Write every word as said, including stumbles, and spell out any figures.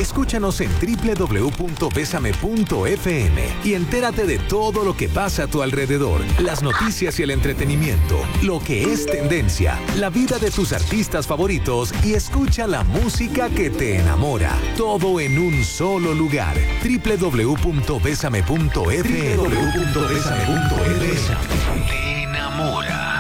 Escúchanos en doble u doble u doble u punto bésame punto efe eme y entérate de todo lo que pasa a tu alrededor, las noticias y el entretenimiento, lo que es tendencia, la vida de tus artistas favoritos y escucha la música que te enamora. Todo en un solo lugar. doble u doble u doble u punto bésame punto efe eme. doble u doble u doble u punto bésame punto efe eme. Te enamora.